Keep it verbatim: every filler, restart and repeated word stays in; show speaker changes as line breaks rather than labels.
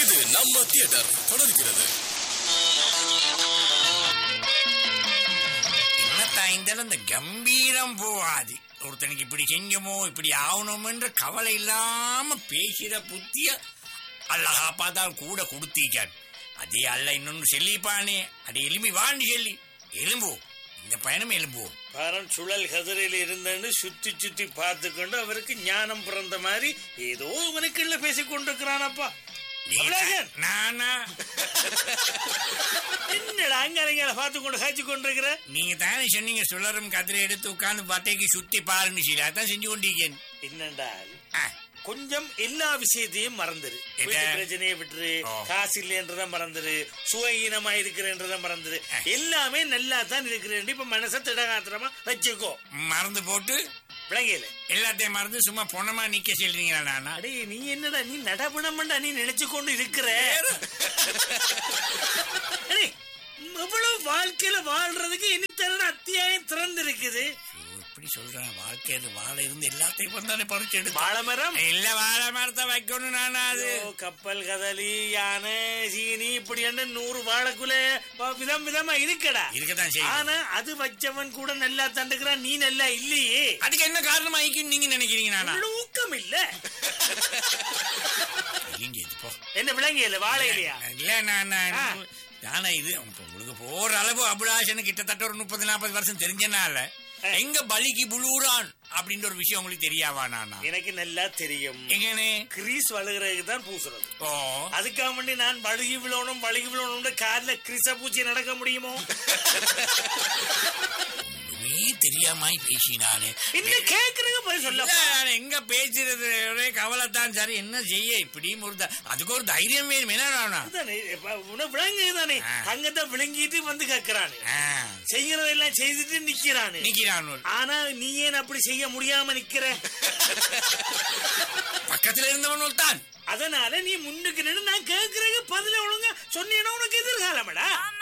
இது நம்ம தியேட்டர் தொடர்கிறது.
இந்த கம்பீரம் போவாது. ஒருத்தனுக்கு இப்படி செஞ்சமோ இப்படி ஆகணும் என்ற கவலை இல்லாம பேசுற புத்திய அல்லாஹ் பார்த்தால் கூட கொடுத்தீச்சான். அதே அல்ல இன்னொன்னு செல்லிப்பானே, அது எலும்பி வாண்டி சொல்லி எலும்போ இந்த பயணம் எலும்புவோம்.
பாரன் சுழல் கதிரையில் இருந்தன்னு சுத்தி சுத்தி பார்த்து கொண்டு அவருக்கு ஞானம் பிறந்த மாதிரி ஏதோ அவனுக்குள்ள பேசிக் கொண்டிருக்கிறானப்பா.
நானா
என்னடா அங்க பார்த்து கொண்டு காய்ச்சி கொண்டிருக்கிற?
நீங்க தானே சொன்னீங்க சுழரும் கதிரை எடுத்து உட்கார்ந்து பட்டைக்கு சுத்தி பாருன்னு சொல்லி அதான் செஞ்சு கொண்டிருக்கேன்.
என்னண்டால் கொஞ்சம் எல்லா விஷயத்தையும் மறந்துரு. பிரச்சனையை விட்டுரு, காசு இல்லைன்றத மறந்துரு, சுயஈனமா இருக்கிறன்றத மறந்துரு. எல்லாமே நல்லா தான் இருக்கிறேன். இப்ப மனசை திடகாத்திரமா வச்சுக்கோ.
மறந்து போட்டு
விளங்கல
எல்லாத்தையும் மறந்து சும்மா பொணமா நிக்க சொல்றீங்களா? நானா
அடே நீ என்னடா நீ நடபணம்டா நீ நினைச்சு கொண்டு இருக்கிற. எவ்வளவு வாழ்க்கையில வாழ்றதுக்கு இனி தர அத்தியாயம் திறந்து இருக்குது.
இப்படி சொல்றேன் வாழ்க்கை வாழ இருந்து எல்லாத்தையும் வந்தானே பறிச்சு எடுத்து
வாழை மரம்
இல்ல வாழை மரத்தை வைக்கணும். நானா அது
கப்பல் கதலி யானை சீனி இப்படி என்ன நூறு வாழைக்குள்ள விதம் விதமா இருக்கடா
இருக்கதான் செய்யும்.
ஆனா அது வச்சவன் கூட நல்லா தண்டுக்கிறான், நீ நல்லா இல்லையே.
அதுக்கு என்ன காரணமா ஆயிக்குன்னு நீங்க நினைக்கிறீங்க? நானா
ஊக்கம் இல்ல
என்ன
விளங்கியல வாழை இல்லையா?
இல்ல நானா நானா இது உங்களுக்கு போற அளவு அபிலாஷன் கிட்டத்தட்ட ஒரு முப்பது நாற்பது வருஷம் தெரிஞ்சனால எங்க பலிக்கு புழுறான் அப்படின்ற ஒரு விஷயம் உங்களுக்கு தெரியாவா? நானா
எனக்கு நல்லா தெரியும். எங்கனே கிரீஸ் வழுகிறதுக்கு தான் பூசுறது. ஓ அதுக்காக வேண்டி நான் வழுகி விழணும் வழுகி விழணும் கார்ல கிரீஸ பூச்சி நடக்க முடியுமோ?
தெரியாம பேசினானே
இன்னும் கேக்குறதுக்கு போய் சொல்ல
எங்க பேசுறது ஒரே கவலைத்தான். சரி என்ன செய்ய இப்படி ஒரு அதுக்கு ஒரு தைரியம் வேணும். என்ன
விளங்குதானே அங்கதான் விளங்கிட்டு வந்து கேக்குறானு, செய்யறதெல்லாம் செய்துட்டு நிக்கிறானு நிக்கிறானு. ஆனா நீ ஏன் அப்படி செய்ய முடியாம நிக்கிற?
பக்கத்துல இருந்தவன் தான்.
அதனால நீ முன்னுக்கு நின்று நான் கேக்குறதுக்கு பதில ஒழுங்க சொன்னீங்கன்னா உனக்கு எதிர்காலமடா.